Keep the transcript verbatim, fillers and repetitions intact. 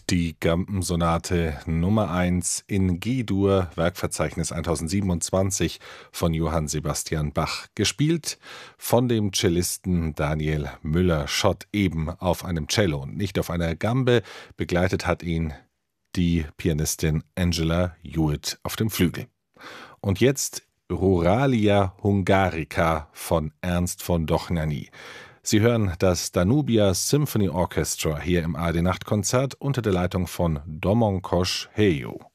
Die Gampen-Sonate Nummer eins in G-Dur, Werkverzeichnis eintausendsiebenundzwanzig von Johann Sebastian Bach, gespielt von dem Cellisten Daniel Müller-Schott, eben auf einem Cello und nicht auf einer Gambe. Begleitet hat ihn die Pianistin Angela Hewitt auf dem Flügel. Und jetzt Ruralia Hungarica von Ernst von Dohnányi. Sie hören das Danubia Symphony Orchestra hier im A R D Nachtkonzert unter der Leitung von Domongos Helyó.